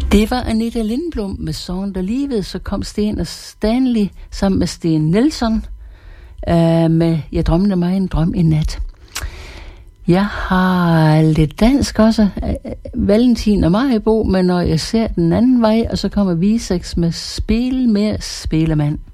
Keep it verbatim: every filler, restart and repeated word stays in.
Det var Anita Lindblom med Såren der livet. Så kom Sten og Stanley sammen med Sten Nielsen øh, med Jeg drømte mig en drøm i nat. Jeg har lidt dansk også, Valentin og Maribo, men når jeg ser den anden vej, og så kommer Visex med Spil med Spillemand.